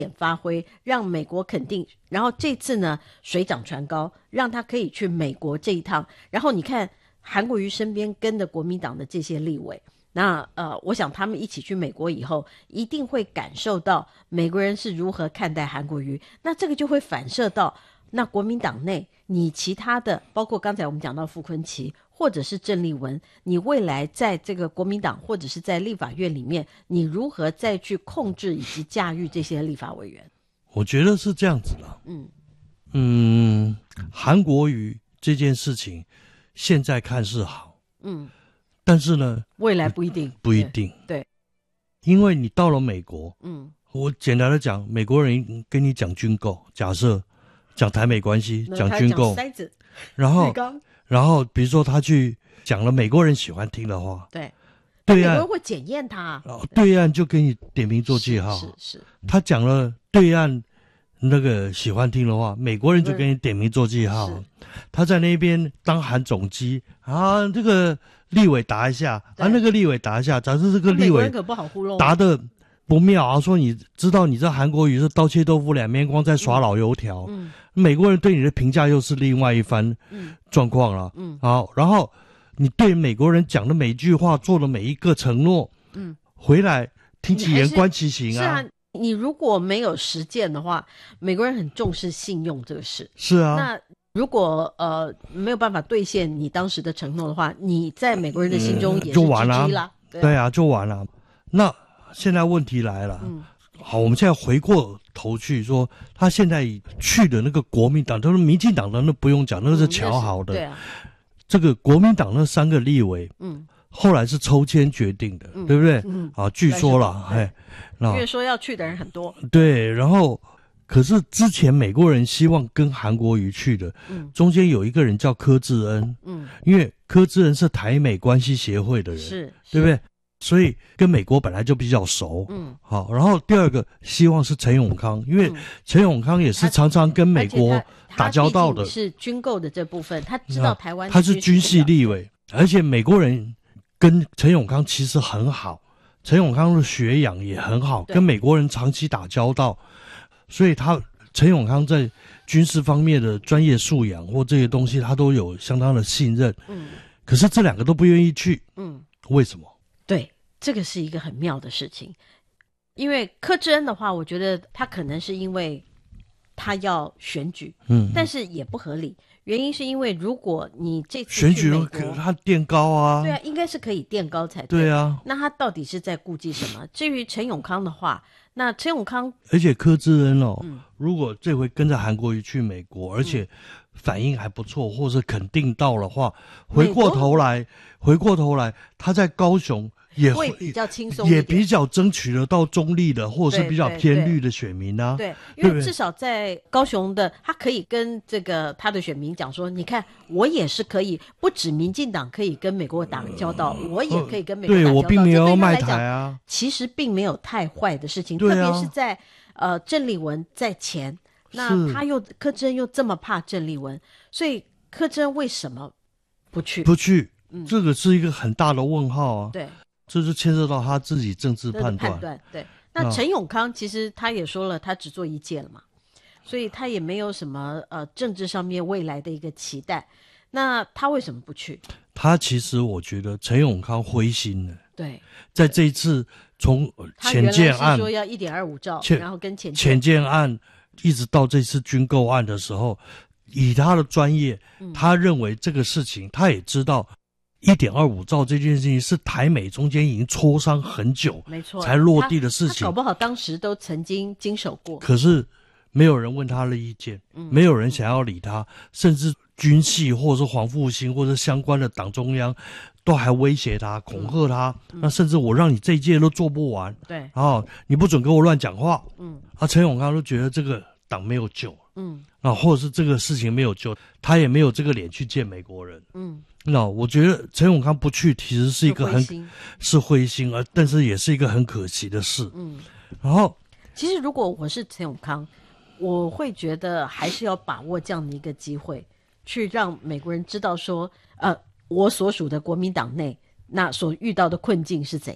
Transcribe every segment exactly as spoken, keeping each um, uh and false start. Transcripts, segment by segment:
发挥，让美国肯定，然后这次呢水涨船高，让他可以去美国这一趟。然后你看韩国瑜身边跟着国民党的这些立委，那呃，我想他们一起去美国以后，一定会感受到美国人是如何看待韩国瑜，那这个就会反射到那国民党内，你其他的包括刚才我们讲到傅崐萁或者是郑丽文，你未来在这个国民党或者是在立法院里面，你如何再去控制以及驾驭这些立法委员？ 我觉得是这样子的。 嗯嗯，韩国瑜这件事情现在看是好， 嗯， 但是呢， 未来不一定， 不一定。 对，对因为你到了美国， 嗯， 我简单的讲，美国人跟你讲军购，假设讲台美关系，讲军购，然后然后比如说他去讲了美国人喜欢听的话， 对， 对岸美国人会检验他， 哦，对岸就给你点名做记号， 是是是， 他讲了对岸那个喜欢听的话，美国人就给你点名做记号。他在那边当韩总机啊，这个立委答一下啊，那个立委答一下，假设这个立委可不好糊弄， 答的不妙啊，说你知道你这韩国瑜是刀切豆腐两面光，在耍老油条，嗯，美国人对你的评价又是另外一番状况了，嗯，好，然后你对美国人讲的每一句话，做的每一个承诺，嗯，回来听其言观其行啊。 是啊，你如果没有实践的话，美国人很重视信用这个事。 是啊， 那如果呃没有办法兑现你当时的承诺的话，你在美国人的心中也是 G G 啦， 就完了， 对啊， 对啊，就完了。那现在问题来了，嗯，好，我们现在回过头去说，他现在去的那个国民党，都是民进党的，那不用讲，那是瞧好的，嗯，对啊。这个国民党那三个立委，嗯，后来是抽签决定的，嗯，对不对？嗯，啊，据说了，哎， 因为说要去的人很多， 对，然后可是之前美国人希望跟韩国瑜去的，嗯，中间有一个人叫柯志恩，嗯，因为柯志恩是台美关系协会的人， 是， 对不对？所以跟美国本来就比较熟，嗯，好。然后第二个希望是陈永康，因为陈永康也是常常跟美国打交道的， 是军购的这部分，他知道台湾， 他是军系立委，而且美国人跟陈永康其实很好，陈永康的学养也很好，跟美国人长期打交道，所以他陈永康在军事方面的专业素养或这些东西，他都有相当的信任。嗯，可是这两个都不愿意去，嗯，为什么？ 对，这个是一个很妙的事情，因为柯志恩的话，我觉得他可能是因为他要选举，嗯，但是也不合理。原因是因为如果你这次选举他垫高啊， 对啊，应该是可以垫高才对，对啊。 那他到底是在顾忌什么？至于陈永康的话，那陈永康， 而且柯志恩哦，嗯，如果这回跟着韩国瑜去美国，而且反应还不错，或是肯定到的话，回过头来，回过头来，他在高雄。也会比较轻松， 也比较争取得到中立的，或是比较偏绿的选民啊。 对，对，因为至少在高雄的，他可以跟这个他的选民讲说：“你看，我也是可以，不止民进党可以跟美国打交道，呃、我也可以跟美国打交道。” 对，我并没有卖台啊。 其实并没有太坏的事情， 对啊、 特别是在呃郑丽文在前，那他又柯志恩又这么怕郑丽文，所以柯志恩为什么不去？ 不去，嗯、这个是一个很大的问号啊。 对。 这就牵涉到他自己政治判断。 判断对，那陈永康其实他也说了，他只做一届了嘛，所以他也没有什么呃政治上面未来的一个期待。那他为什么不去？ 他其实我觉得陈永康灰心了。 对， 在这一次从潜舰案说要一点二五兆，然后跟潜潜舰案一直到这次军购案的时候，以他的专业，嗯、他认为这个事情他也知道。一点二五兆这件事情是台美中间已经磋商很久， 没错， 才落地的事情。 他搞不好当时都曾经经手过。 可是没有人问他的意见，嗯、没有人想要理他，甚至军系或是黄复兴或者相关的党中央都还威胁他、恐吓他。嗯、那甚至我让你这一届都做不完， 对， 然后你不准给我乱讲话。嗯，啊，陈永康都觉得这个党没有救，嗯，啊，或者是这个事情没有救，他也没有这个脸去见美国人，嗯。那我觉得陈永康不去，其实是一个很是灰心，而但是也是一个很可惜的事。嗯，然后其实如果我是陈永康，我会觉得还是要把握这样的一个机会，去让美国人知道说，呃，我所属的国民党内那所遇到的困境是怎样。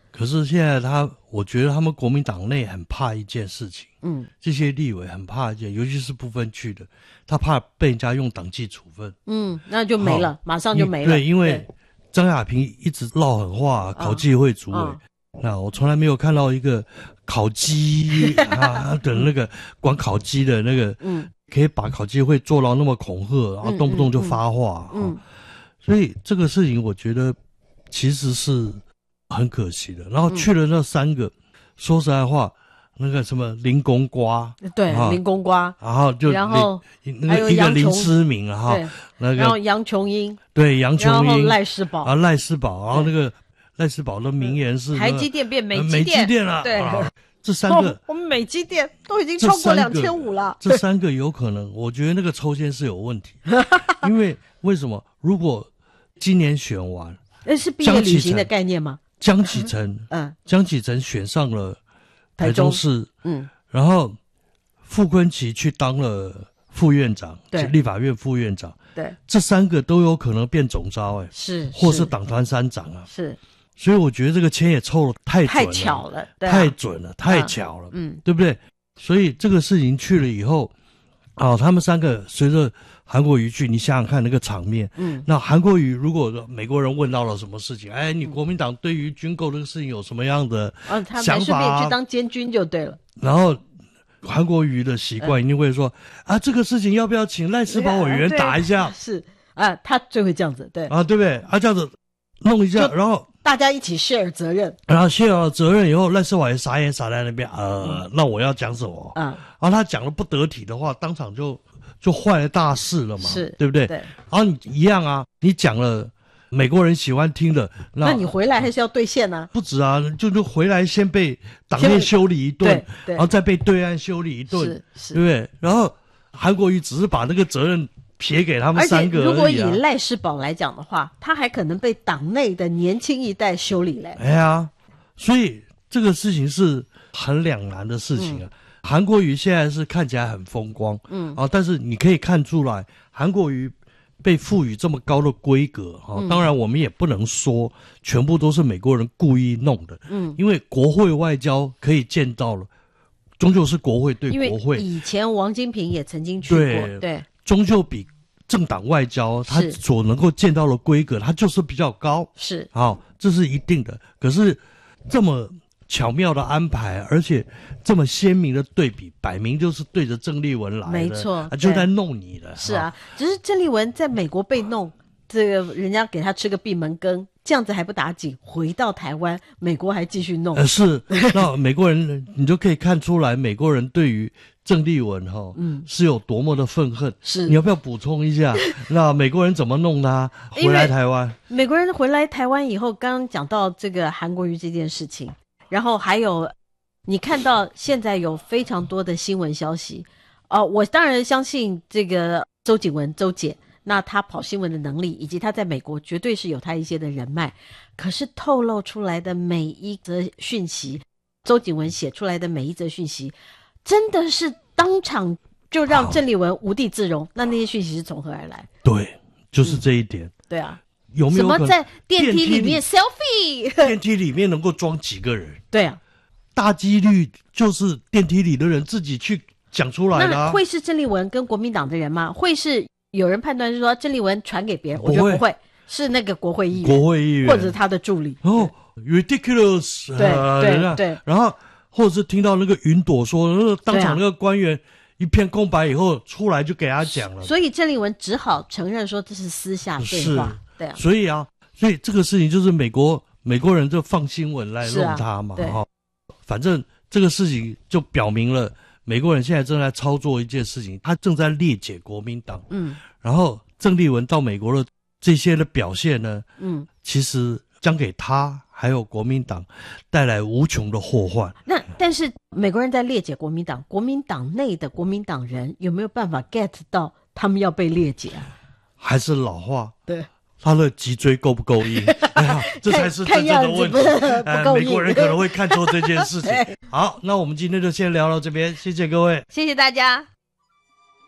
可是现在他，我觉得他们国民党内很怕一件事情， 嗯， 这些立委很怕一件，尤其是不分区的，他怕被人家用党纪处分， 嗯，那就没了，马上就没了。 对，因为张亚平一直唠狠话，考纪会主委，嗯嗯、那我从来没有看到一个考纪啊的那个管考纪的那个，嗯，可以把考纪会做到那么恐吓，然后动不动就发话，嗯，嗯嗯所以这个事情我觉得其实是很可惜的。然后去了那三个，嗯、说实在话，那个什么林公瓜， 对，林公瓜， 然后就然后那个一个林思明啊， 对， 那个然后杨琼英， 对，杨琼英， 然后赖士宝， 啊赖士宝，然后那个赖士宝的名言是台积电变美积电，美积电了， 对。 啊这三个、 哦，我们美积电都已经超过两千五了。 这三个有可能，我觉得那个抽签是有问题，因为为什么？如果今年选完， 那是毕业旅行的概念吗？ 江启臣，嗯，江启臣选上了台中市，嗯，然后傅昆萁去当了副院长，对，立法院副院长， 对， 这三个都有可能变总召，哎， 是， 或是党团三长啊， 是。 所以我觉得这个签也凑得太准了， 太巧了，对啊、 太准了，太巧了，啊、 嗯， 对不对？所以这个事情去了以后，啊，他们三个随着韩国瑜去，你想想看那个场面，嗯，那韩国瑜如果美国人问到了什么事情，哎，你国民党对于军购这个事情有什么样的想法、啊？ 啊，他们顺便去当监军就对了。 然后韩国瑜的习惯一定会说、嗯、啊，这个事情要不要请赖士宝委员打一下？ 是啊，他最会这样子，对啊，对不对？啊，这样子弄一下，然后。 大家一起 share 责任， 然后 share 责任以后，赖士宝也傻眼傻在那边，呃，嗯、那我要讲什么？嗯，然后他讲了不得体的话，当场就就坏了大事了嘛， 是， 对不对？ 对。 然后你一样啊，你讲了美国人喜欢听的，那, 那你回来还是要兑现呢、啊？ 不止啊，就就回来先被党内修理一顿， 对， 然后再被对岸修理一顿， 是是， 对不对？然后韩国瑜只是把那个责任。撇给他们三个而已、啊、 而且如果以赖士宝来讲的话，他还可能被党内的年轻一代修理嘞。 哎呀，所以这个事情是很两难的事情啊。嗯、韩国瑜现在是看起来很风光，嗯啊，但是你可以看出来，韩国瑜被赋予这么高的规格哈、嗯，当然我们也不能说全部都是美国人故意弄的，嗯，因为国会外交可以见到了，终究是国会对国会。 以前王金平也曾经去过， 对。 对终究比政党外交他所能够见到的规格，它就是比较高， 是好、哦，这是一定的。可是这么巧妙的安排，而且这么鲜明的对比，摆明就是对着郑丽文来的， 没错， 啊、就在弄你了。 是啊，只是郑丽文在美国被弄，这个人家给他吃个闭门羹，这样子还不打紧，回到台湾，美国还继续弄。 呃，是，那美国人你就可以看出来，美国人对于郑丽文哈、哦，嗯，是有多么的愤恨。 是， 你要不要补充一下？那美国人怎么弄他回来台湾？ 美国人回来台湾以后，刚刚讲到这个韩国瑜这件事情，然后还有你看到现在有非常多的新闻消息，哦、呃，我当然相信这个周景文周姐，那他跑新闻的能力，以及他在美国绝对是有他一些的人脉，可是透露出来的每一则讯息，周景文写出来的每一则讯息，真的是当场就让郑丽文无地自容。那那些讯息是从何而来？ 对，就是这一点。嗯、 对啊， 有没有什么在电梯里面 selfie？ 电梯里面能够装几个人？ 对啊， 大几率就是电梯里的人自己去讲出来的、啊。 那会是郑丽文跟国民党的人吗？会是有人判断是说郑丽文传给别人？我觉得不会，是那个国会议员， 国会议员或者是他的助理。 哦 ，ridiculous， 对、 呃、 对对， 然后或者是听到那个云朵说，那个当场那个官员一片空白以后出来就给他讲了， 所以郑丽文只好承认说这是私下对话。对啊， 所以啊，所以这个事情就是美国美国人就放新闻来弄他嘛，哈、啊，反正这个事情就表明了。美国人现在正在操作一件事情，他正在裂解国民党。嗯，然后郑丽文到美国的这些的表现呢，嗯，其实将给他还有国民党带来无穷的祸患。 那但是美国人在裂解国民党，国民党内的国民党人有没有办法 get 到他们要被裂解啊？ 还是老话， 对。 他的脊椎够不够硬？哎呀，这才是真正的问题。呃，美国人可能会看错这件事情。好，那我们今天就先聊到这边，谢谢各位， 谢谢大家。